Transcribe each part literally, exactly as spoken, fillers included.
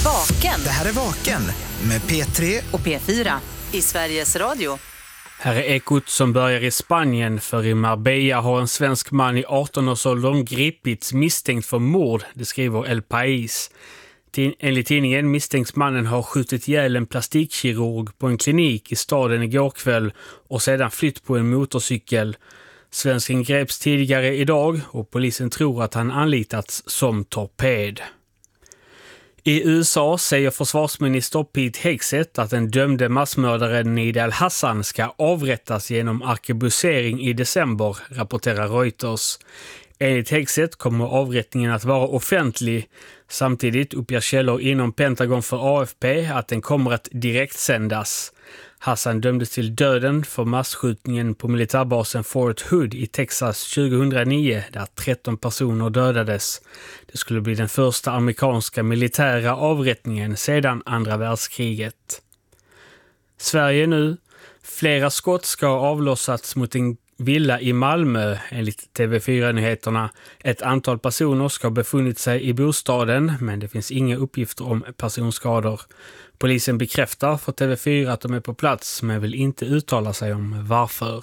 Vaken. Det här är Vaken med P tre och P fyra i Sveriges Radio. Här är ekot som börjar i Spanien, för i Marbella har en svensk man i arton-årsåldern gripits misstänkt för mord, det skriver El País. Enligt tidningen misstänks mannen ha skjutit ihjäl en plastikkirurg på en klinik i staden igår kväll och sedan flytt på en motorcykel. Svensken greps tidigare idag och polisen tror att han anlitats som torped. I U S A säger försvarsminister Pete Hegseth att den dömde massmördaren Nidal Hassan ska avrättas genom arkebusering i december, rapporterar Reuters. Enligt Hegseth kommer avrättningen att vara offentlig. Samtidigt uppger källor inom Pentagon för A F P att den kommer att direktsändas. Hassan dömdes till döden för massskjutningen på militärbasen Fort Hood i Texas tjugohundranio där tretton personer dödades. Det skulle bli den första amerikanska militära avrättningen sedan andra världskriget. Sverige nu. Flera skott ska ha avlossats mot en villa i Malmö enligt T V fyra-nyheterna. Ett antal personer ska ha befunnit sig i bostaden, men det finns inga uppgifter om personskador. Polisen bekräftar för T V fyra att de är på plats, men vill inte uttala sig om varför.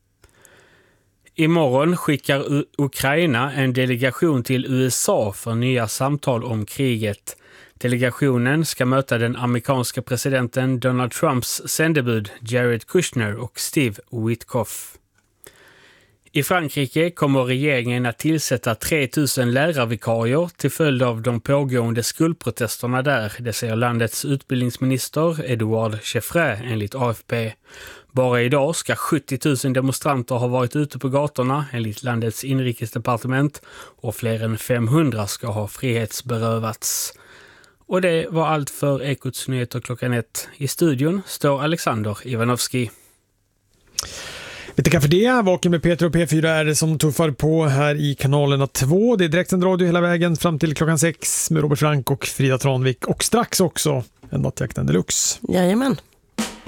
Imorgon skickar U- Ukraina en delegation till U S A för nya samtal om kriget. Delegationen ska möta den amerikanska presidenten Donald Trumps sändebud Jared Kushner och Steve Witkoff. I Frankrike kommer regeringen att tillsätta tre tusen lärarvikarier till följd av de pågående skolprotesterna där, det säger landets utbildningsminister Edouard Chevré enligt A F P. Bara idag ska sjuttio tusen demonstranter ha varit ute på gatorna enligt landets inrikesdepartement och fler än femhundra ska ha frihetsberövats. Och det var allt för Ekots nyheter klockan ett. I studion står Alexander Ivanovski. Vi tackar för det. Vaken med P tre och P fyra är det som tuffar på här i kanalerna två. Det är direktsänd radio hela vägen fram till klockan sex med Robert Frank och Frida Tranvik. Och strax också en nattjakten deluxe. Jajamän.